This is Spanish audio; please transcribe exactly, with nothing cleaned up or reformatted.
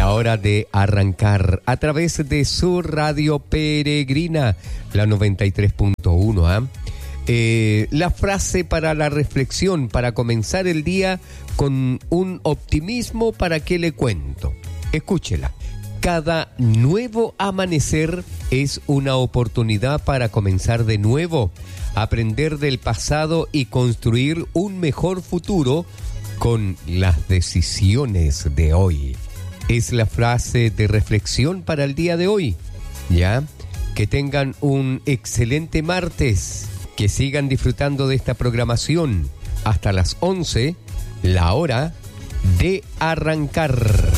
La hora de arrancar a través de su radio peregrina, la noventa y tres punto uno. ¿eh? Eh, la frase para la reflexión, para comenzar el día con un optimismo, ¿para qué le cuento? Escúchela. Cada nuevo amanecer es una oportunidad para comenzar de nuevo, aprender del pasado y construir un mejor futuro con las decisiones de hoy. Es la frase de reflexión para el día de hoy. ¿Ya? Que tengan un excelente martes, que sigan disfrutando de esta programación hasta las once, la hora de arrancar.